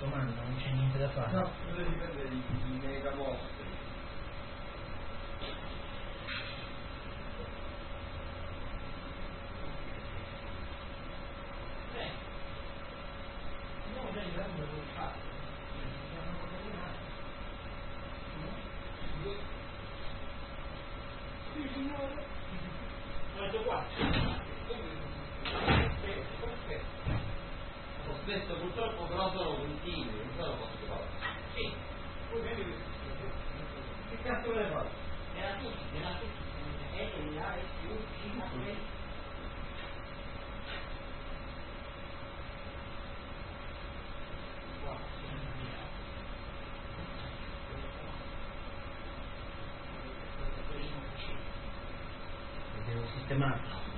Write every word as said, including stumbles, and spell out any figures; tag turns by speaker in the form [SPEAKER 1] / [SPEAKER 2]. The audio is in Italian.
[SPEAKER 1] comando, non c'è niente da fare.
[SPEAKER 2] No, deve dipendere di megawatt.
[SPEAKER 1] Eh, andiamo già in grado da voi fare. Sì, signore. Guarda qua.
[SPEAKER 2] Questo purtroppo però sono continui, non sono posti fare.
[SPEAKER 1] Sì.
[SPEAKER 2] Che cazzo vuole fare?
[SPEAKER 1] Era tutti, era tutti. E e là, e più, fino a questo. Qua, devo sistemare.